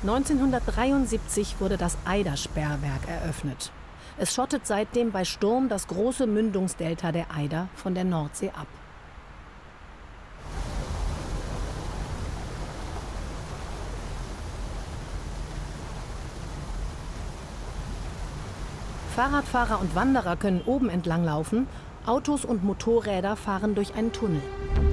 1973 wurde das Eider-Sperrwerk eröffnet. Es schottet seitdem bei Sturm das große Mündungsdelta der Eider von der Nordsee ab. Fahrradfahrer und Wanderer können oben entlang laufen, Autos und Motorräder fahren durch einen Tunnel.